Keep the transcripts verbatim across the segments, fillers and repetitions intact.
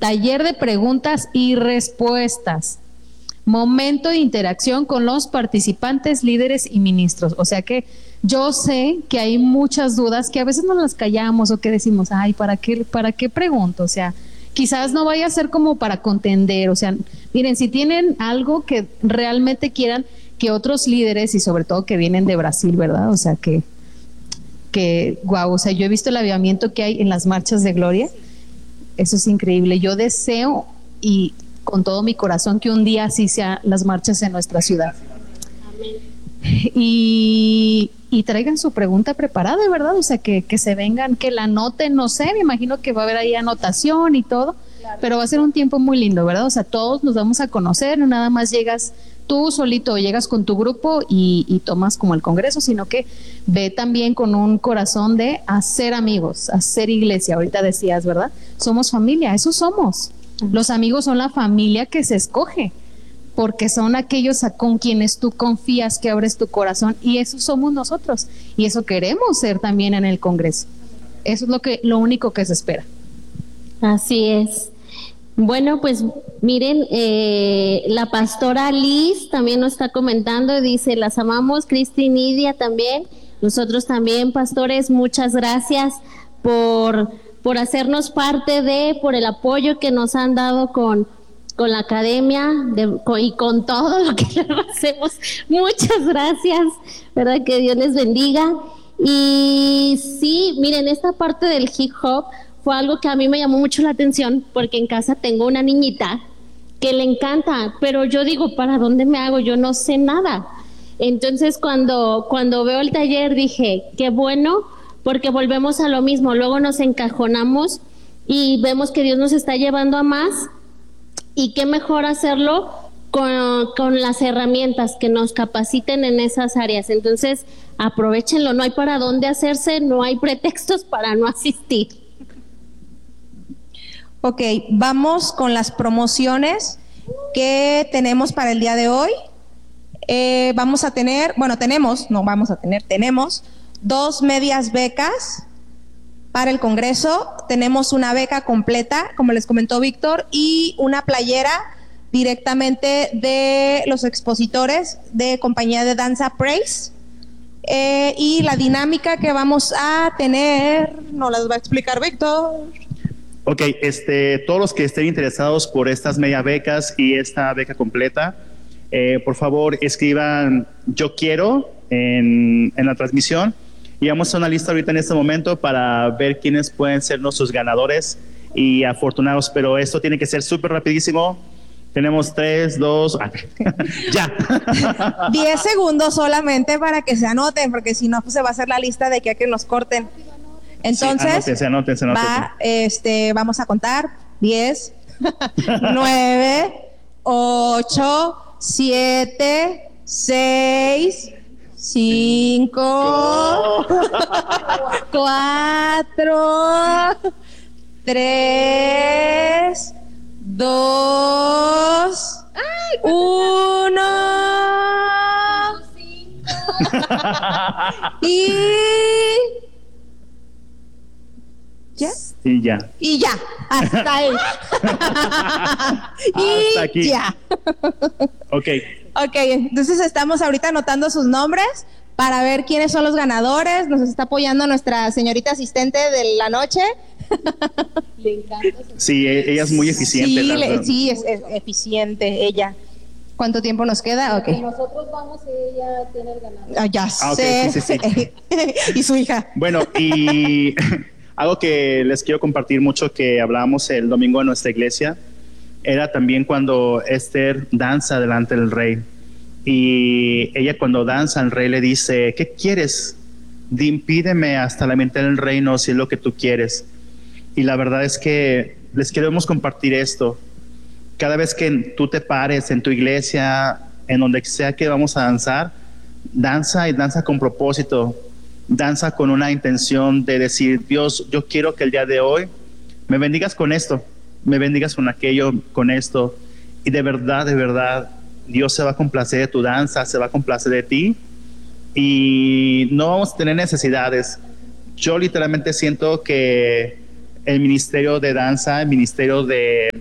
taller de preguntas y respuestas, momento de interacción con los participantes, líderes y ministros. O sea que yo sé que hay muchas dudas que a veces nos las callamos o que decimos, ay, ¿para qué, para qué pregunto? O sea, quizás no vaya a ser como para contender. O sea, miren, si tienen algo que realmente quieran que otros líderes y sobre todo que vienen de Brasil, ¿verdad? O sea, que, que wow, o sea, yo he visto el avivamiento que hay en las marchas de gloria. Eso es increíble. Yo deseo y con todo mi corazón que un día así sean las marchas en nuestra ciudad. Amén. Y, y traigan su pregunta preparada, ¿verdad? O sea, que, que se vengan, que la anoten, no sé, me imagino que va a haber ahí anotación y todo, claro. Pero va a ser un tiempo muy lindo, ¿verdad? O sea, todos nos vamos a conocer, no nada más llegas tú solito, llegas con tu grupo y, y tomas como el congreso, sino que ve también con un corazón de hacer amigos, hacer iglesia. Ahorita decías, ¿verdad? Somos familia, eso somos. Los amigos son la familia que se escoge, porque son aquellos con quienes tú confías, que abres tu corazón, y eso somos nosotros, y eso queremos ser también en el Congreso. Eso es lo que, lo único que se espera. Así es. Bueno, pues miren, eh, la pastora Liz también nos está comentando, dice, las amamos, Cristi y Nidia también, nosotros también, pastores, muchas gracias por, por hacernos parte de, por el apoyo que nos han dado con con la academia de, con, y con todo lo que hacemos. Muchas gracias, ¿verdad? Que Dios les bendiga. Y sí, miren, esta parte del hip hop fue algo que a mí me llamó mucho la atención, porque en casa tengo una niñita que le encanta, pero yo digo, ¿para dónde me hago? Yo no sé nada. Entonces cuando, cuando veo el taller dije, qué bueno, porque volvemos a lo mismo, luego nos encajonamos y vemos que Dios nos está llevando a más. Y qué mejor hacerlo con, con las herramientas que nos capaciten en esas áreas. Entonces, aprovechenlo, no hay para dónde hacerse, no hay pretextos para no asistir. Ok, vamos con las promociones que tenemos para el día de hoy. Eh, vamos a tener, bueno, tenemos, no vamos a tener, tenemos dos medias becas para el Congreso. Tenemos una beca completa, como les comentó Víctor, y una playera directamente de los expositores de compañía de danza Praise. Eh, y la dinámica que vamos a tener, nos las va a explicar Víctor. Ok, este, todos los que estén interesados por estas media becas y esta beca completa, eh, por favor escriban yo quiero en, en la transmisión. Y vamos a hacer una lista ahorita en este momento para ver quiénes pueden ser nuestros ganadores y afortunados, pero esto tiene que ser súper rapidísimo. Tenemos tres, dos, ah, ya. Diez segundos solamente para que se anoten, porque si no, pues se va a hacer la lista de que a que nos corten. Entonces, sí, anótense, anótense, anótense. Va, este, vamos a contar. Diez, nueve, ocho, siete, seis... Cinco, cuatro, tres, dos, uno. Y ya. Y ya. Y ya. Hasta ahí. Y hasta aquí. Ya. Ok. Ok, entonces estamos ahorita anotando sus nombres para ver quiénes son los ganadores. Nos está apoyando nuestra señorita asistente de la noche. Le encanta. Sí, ella es muy eficiente. Sí, le, sí es, es eficiente ella. ¿Cuánto tiempo nos queda? Ok. Si nosotros vamos y ella tiene el ganador. Ah, ya ah, sé. Okay, sí, sí, sí. Y su hija. Bueno, y algo que les quiero compartir mucho que hablábamos el domingo en nuestra iglesia era también cuando Esther danza delante del rey, y ella cuando danza el rey le dice, ¿qué quieres? Impídeme hasta la mitad del reino si es lo que tú quieres. Y la verdad es que les queremos compartir esto. Cada vez que tú te pares en tu iglesia, en donde sea que vamos a danzar, danza y danza con propósito, danza con una intención de decir, Dios, yo quiero que el día de hoy me bendigas con esto, me bendigas con aquello, con esto, y de verdad, de verdad, Dios se va a complacer de tu danza, se va a complacer de ti, y no vamos a tener necesidades. Yo literalmente siento que el ministerio de danza, el ministerio de,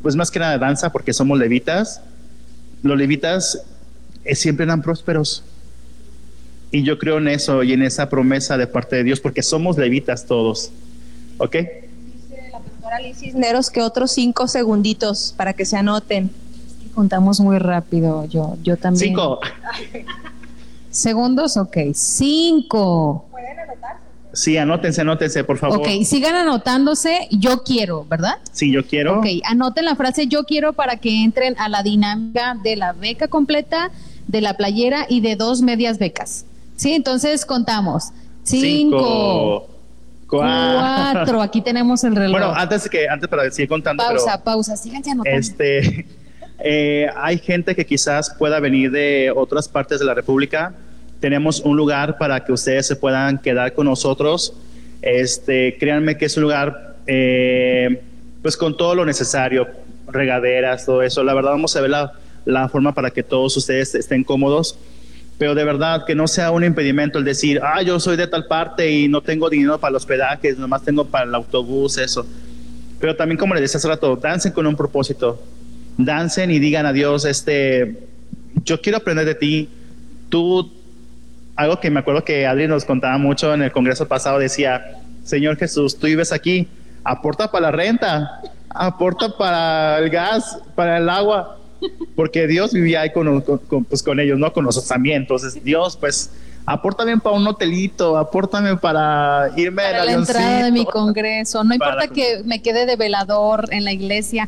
pues más que nada danza, porque somos levitas. Los levitas eh, siempre eran prósperos. Y yo creo en eso y en esa promesa de parte de Dios, porque somos levitas todos. ¿Ok? Dice la pastora Liz Cisneros que otros cinco segunditos para que se anoten. Contamos muy rápido, yo, yo también. Cinco. Segundos, ok. Cinco. ¿Pueden anotarse? Sí, anótense, anótense, por favor. Ok, sigan anotándose, yo quiero, ¿verdad? Sí, yo quiero. Ok, anoten la frase yo quiero para que entren a la dinámica de la beca completa, de la playera y de dos medias becas. Sí, entonces contamos. Cinco, cuatro, aquí tenemos el reloj. Bueno, antes que antes para seguir contando. Pausa, pero, pausa, síganse anotando. Este, eh, hay gente que quizás pueda venir de otras partes de la República. Tenemos un lugar para que ustedes se puedan quedar con nosotros. Este, créanme que es un lugar, eh, pues con todo lo necesario, regaderas, todo eso. La verdad vamos a ver la, la forma para que todos ustedes estén cómodos. Pero de verdad que no sea un impedimento el decir, ah, yo soy de tal parte y no tengo dinero para los hospedajes, nomás tengo para el autobús, eso. Pero también, como les decía hace rato, dancen con un propósito. Dancen y digan a Dios, este, yo quiero aprender de ti. Tú, algo que me acuerdo que Adri nos contaba mucho en el congreso pasado, decía, Señor Jesús, tú vives aquí, aporta para la renta, aporta para el gas, para el agua. Porque Dios vivía ahí con, con, con, pues con ellos, no con nosotros también. Entonces, Dios, pues, apórtame para un hotelito, apórtame para irme para al la avioncito, entrada de mi congreso. No importa la... que me quede de velador en la iglesia.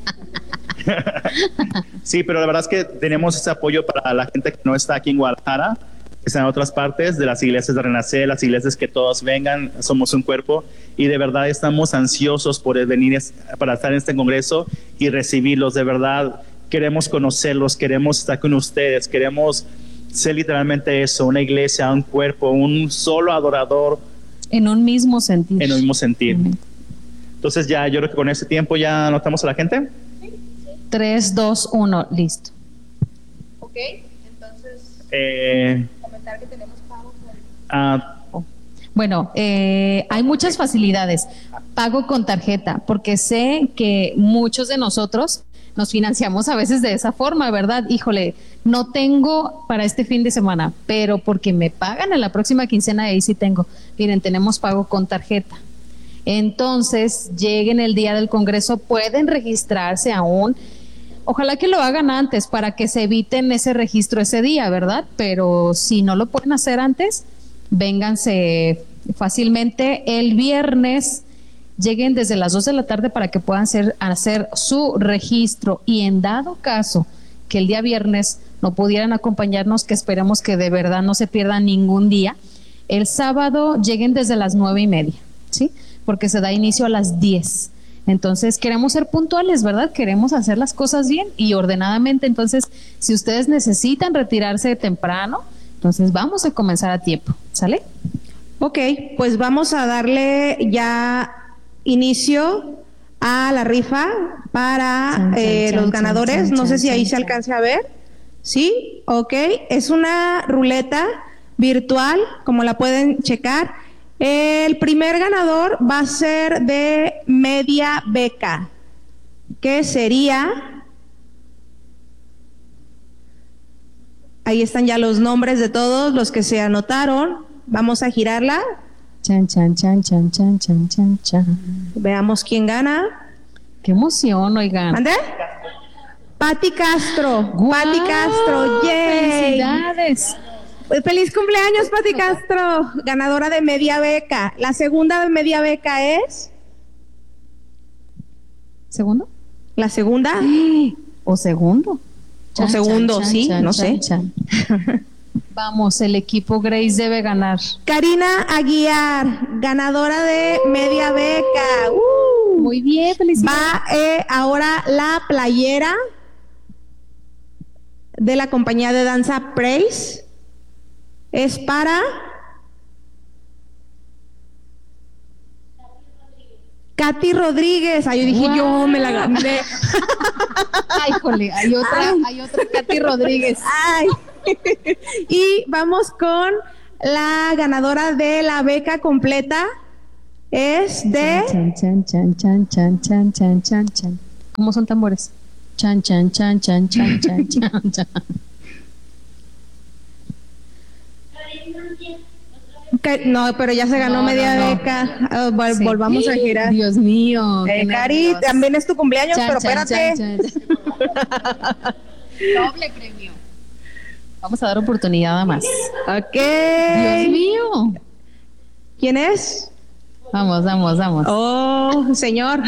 Sí, pero la verdad es que tenemos ese apoyo para la gente que no está aquí en Guadalajara, que está en otras partes de las iglesias de Renacer, las iglesias que todos vengan, somos un cuerpo y de verdad estamos ansiosos por venir para estar en este congreso y recibirlos. De verdad queremos conocerlos, queremos estar con ustedes, queremos ser literalmente eso, una iglesia, un cuerpo, un solo adorador. En un mismo sentir. En un mismo sentir. Uh-huh. Entonces ya, yo creo que con este tiempo ya anotamos a la gente. Tres, dos, uno, listo. Ok, entonces, Eh, comentar que tenemos pago por... ah, Bueno, eh, hay muchas facilidades. Pago con tarjeta, porque sé que muchos de nosotros nos financiamos a veces de esa forma, ¿verdad? Híjole, no tengo para este fin de semana, pero porque me pagan en la próxima quincena, ahí sí tengo. Miren, tenemos pago con tarjeta. Entonces, lleguen el día del congreso, pueden registrarse aún. Ojalá que lo hagan antes para que se eviten ese registro ese día, ¿verdad? Pero si no lo pueden hacer antes, vénganse fácilmente el viernes. Lleguen desde las dos de la tarde para que puedan hacer, hacer su registro y en dado caso que el día viernes no pudieran acompañarnos, que esperemos que de verdad no se pierdan ningún día, el sábado lleguen desde las nueve y media, ¿sí? Porque se da inicio a las diez. Entonces queremos ser puntuales, ¿verdad? Queremos hacer las cosas bien y ordenadamente. Entonces, si ustedes necesitan retirarse temprano, entonces vamos a comenzar a tiempo, ¿sale? Ok, pues vamos a darle ya inicio a la rifa para chan, chan, eh, chan, los ganadores. Chan, chan, no sé si ahí chan, se alcance a ver. ¿Sí? Ok, es una ruleta virtual, como la pueden checar. El primer ganador va a ser de media beca, que sería... Ahí están ya los nombres de todos los que se anotaron. Vamos a girarla. Chan, chan, chan, chan, chan, chan, chan, chan. Veamos quién gana. Qué emoción, oigan. ¿Ande? Pati Castro. ¡Guau! Pati Castro. ¡Yay! ¡Felicidades! Pues feliz cumpleaños, Pati Castro. Ganadora de media beca. La segunda de media beca es... ¿Segundo? ¿La segunda? ¿O segundo? Chan, o segundo, chan, sí, chan, no chan, sé. Chan. Vamos, el equipo Grace debe ganar. Karina Aguiar, ganadora de media beca. Uh, Muy bien, felicidades. Va eh, ahora la playera de la compañía de danza Praise. Es para... Katy Rodríguez. Ay, yo dije, wow. Yo me la gané. Ay, jole, hay otra, Ay. hay otra Katy Rodríguez. Ay. Y vamos con la ganadora de la beca completa. Es de... Chan, chan, chan, chan, chan, chan, chan, chan, chan. ¿Cómo son tambores? Chan, chan, chan, chan, chan, chan, chan, chan. Okay, no, pero ya se ganó No, media no, no. beca. Ah, vol- Sí. volvamos a girar. Dios mío. Eh, qué Cari, nervios. también es tu cumpleaños, Chan, pero chan, espérate. chan, chan. Doble premio. Vamos a dar oportunidad a más. Ok. Dios mío. ¿Quién es? Vamos, vamos, vamos. Oh, señor.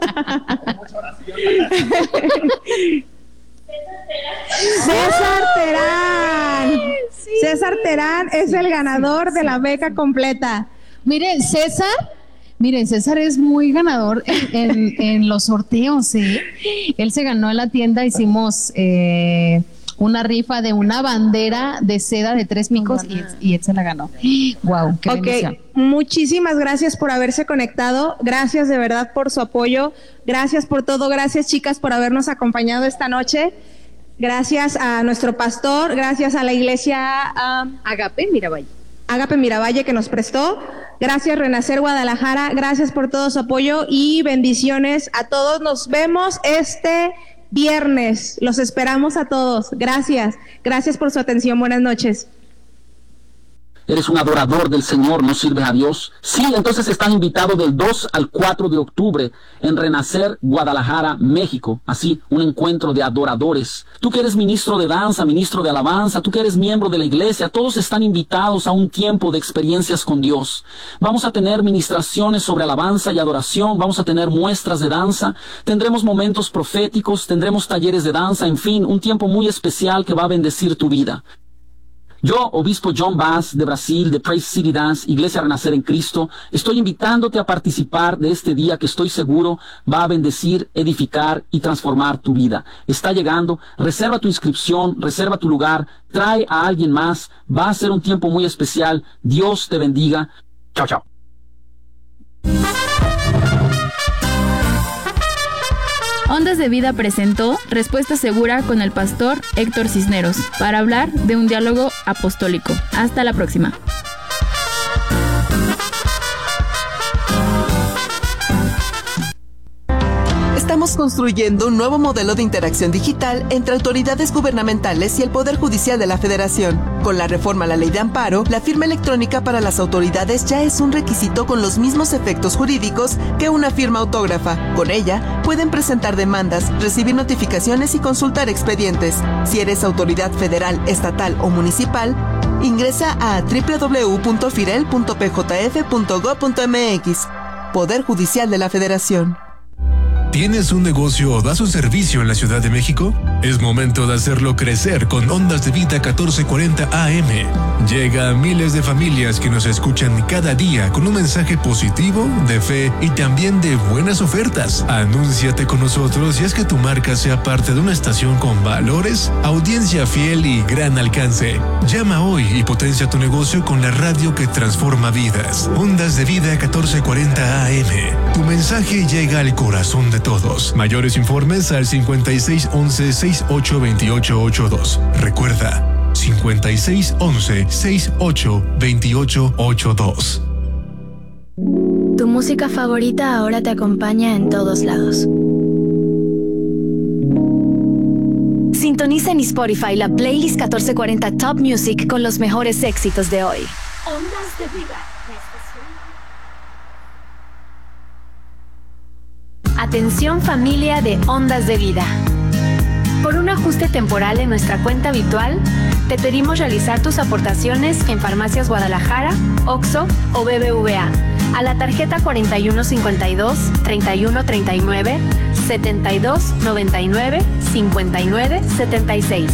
César Terán. César Terán es el ganador de la beca completa. Miren, César, miren, César es muy ganador en, en, en los sorteos, ¿eh? Él se ganó en la tienda, hicimos eh, una rifa de una bandera de seda de tres picos y, y él se la ganó. Wow, qué Ok, bendición. muchísimas gracias por haberse conectado, gracias de verdad por su apoyo, gracias por todo, gracias chicas por habernos acompañado esta noche, gracias a nuestro pastor, gracias a la iglesia um, Agape Miravalle. Agape Miravalle que nos prestó, gracias Renacer Guadalajara, gracias por todo su apoyo y bendiciones a todos, nos vemos este viernes, los esperamos a todos, gracias, gracias por su atención, buenas noches. Eres un adorador del Señor, ¿no sirves a Dios? Sí, entonces estás invitado del dos al cuatro de octubre en Renacer, Guadalajara, México. Así, un encuentro de adoradores. Tú que eres ministro de danza, ministro de alabanza, tú que eres miembro de la iglesia, todos están invitados a un tiempo de experiencias con Dios. Vamos a tener ministraciones sobre alabanza y adoración, vamos a tener muestras de danza, tendremos momentos proféticos, tendremos talleres de danza, en fin, un tiempo muy especial que va a bendecir tu vida. Yo, obispo John Bass, de Brasil, de Praise City Dance, Iglesia Renacer en Cristo, estoy invitándote a participar de este día que estoy seguro va a bendecir, edificar y transformar tu vida. Está llegando, reserva tu inscripción, reserva tu lugar, trae a alguien más, va a ser un tiempo muy especial. Dios te bendiga. Chao, chao. Ondas de Vida presentó Respuesta Segura con el pastor Héctor Cisneros para hablar de un diálogo apostólico. Hasta la próxima. Estamos construyendo un nuevo modelo de interacción digital entre autoridades gubernamentales y el Poder Judicial de la Federación. Con la reforma a la Ley de Amparo, la firma electrónica para las autoridades ya es un requisito con los mismos efectos jurídicos que una firma autógrafa. Con ella, pueden presentar demandas, recibir notificaciones y consultar expedientes. Si eres autoridad federal, estatal o municipal, ingresa a doble u doble u doble u punto firel punto p j f punto gob punto m x. Poder Judicial de la Federación. ¿Tienes un negocio o das un servicio en la Ciudad de México? Es momento de hacerlo crecer con Ondas de Vida catorce cuarenta A M. Llega a miles de familias que nos escuchan cada día con un mensaje positivo, de fe y también de buenas ofertas. Anúnciate con nosotros y haz que tu marca sea parte de una estación con valores, audiencia fiel y gran alcance. Llama hoy y potencia tu negocio con la radio que transforma vidas. Ondas de Vida catorce cuarenta A M. Tu mensaje llega al corazón de todos. Mayores informes al cincuenta y seis once sesenta y ocho veintiocho ochenta y dos. Recuerda, cincuenta y seis once sesenta y ocho veintiocho ochenta y dos. Tu música favorita ahora te acompaña en todos lados. Sintoniza en Spotify la playlist catorce cuarenta Top Music con los mejores éxitos de hoy. Ondas de Vida. Atención familia de Ondas de Vida. Por un ajuste temporal en nuestra cuenta habitual, te pedimos realizar tus aportaciones en Farmacias Guadalajara, Oxxo o B B V A a la tarjeta cuarenta y uno cincuenta y dos, treinta y uno treinta y nueve, setenta y dos noventa y nueve, cincuenta y nueve setenta y seis.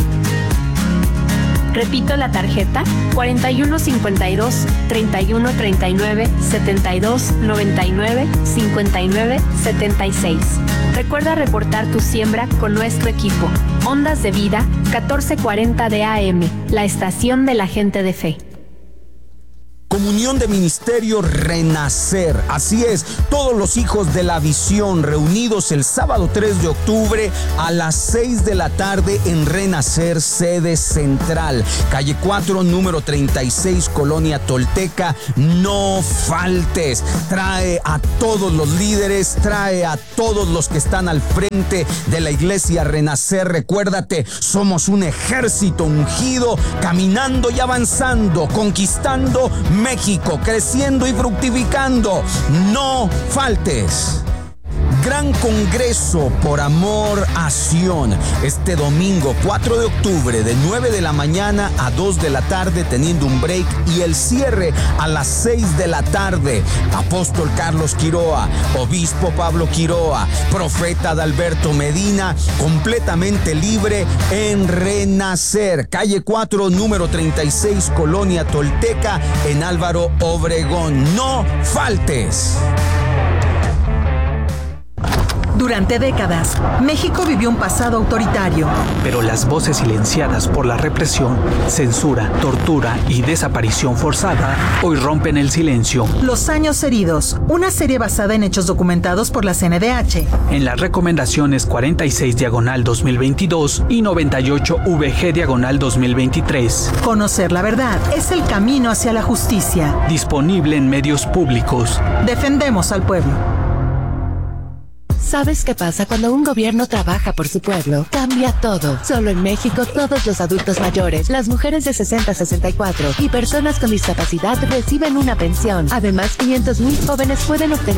Repito la tarjeta cuarenta y uno cincuenta y dos, treinta y uno treinta y nueve, setenta y dos noventa y nueve, cincuenta y nueve setenta y seis. Recuerda reportar tu siembra con nuestro equipo. Ondas de Vida catorce cuarenta de A M, la estación de la gente de fe. Comunión de Ministerio Renacer. Así es, todos los hijos de la visión reunidos el sábado tres de octubre a las seis de la tarde en Renacer, sede central, calle cuatro, número treinta y seis, Colonia Tolteca. No faltes. Trae a todos los líderes, trae a todos los que están al frente de la iglesia Renacer. Recuérdate, somos un ejército ungido, caminando y avanzando, conquistando México, creciendo y fructificando. No faltes. Gran Congreso por Amor a Sion, este domingo cuatro de octubre de nueve de la mañana a dos de la tarde, teniendo un break, y el cierre a las seis de la tarde. Apóstol Carlos Quiroa, Obispo Pablo Quiroa, Profeta Adalberto Medina, completamente libre en Renacer, calle cuatro, número treinta y seis, Colonia Tolteca, en Álvaro Obregón. No faltes. Durante décadas, México vivió un pasado autoritario. Pero las voces silenciadas por la represión, censura, tortura y desaparición forzada hoy rompen el silencio. Los años heridos, una serie basada en hechos documentados por la C N D H. En las recomendaciones cuarenta y seis diagonal dos mil veintidós y noventa y ocho V G diagonal dos mil veintitrés. Conocer la verdad es el camino hacia la justicia. Disponible en medios públicos. Defendemos al pueblo. ¿Sabes qué pasa cuando un gobierno trabaja por su pueblo? Cambia todo. Solo en México, todos los adultos mayores, las mujeres de sesenta a sesenta y cuatro y personas con discapacidad reciben una pensión. Además, quinientos mil jóvenes pueden obtener